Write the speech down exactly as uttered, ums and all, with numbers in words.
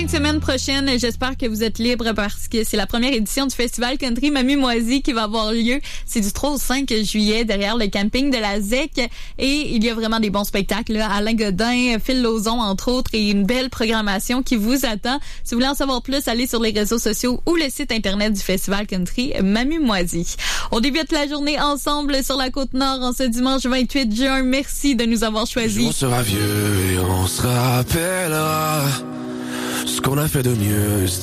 fin de semaine prochaine, j'espère que vous êtes libres parce que c'est la première édition du Festival Country Mamie-Moisie qui va avoir lieu. C'est du trois au cinq juillet derrière le camping de la Z E C et il y a vraiment des bons spectacles. Là. Alain Godin, Phil Lauzon, entre autres, et une belle programmation qui vous attend. Si vous voulez en savoir plus, allez sur les réseaux sociaux ou le site internet du Festival Country Mamie-Moisie. On débute la journée ensemble sur la Côte-Nord en ce dimanche vingt-huit juin. Merci de nous avoir choisis. On sera vieux et on se rappellera ce qu'on a fait de mieux.